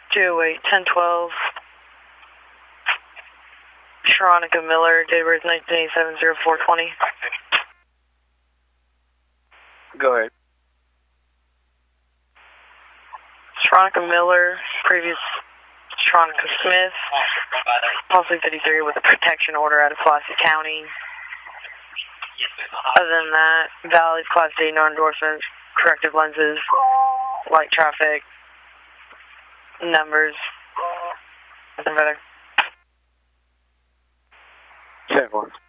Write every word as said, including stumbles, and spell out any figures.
two oh eight, ten twelve. Sharonica Miller, date of birth nineteen eighty-seven, oh four twenty. Go ahead. Sharonica Miller, previous Sharonica Smith, possibly fifty-three with a protection order out of Pulaski County. Other than that, valid Class D, no endorsement, corrective lenses, light traffic, numbers, nothing better. ten four.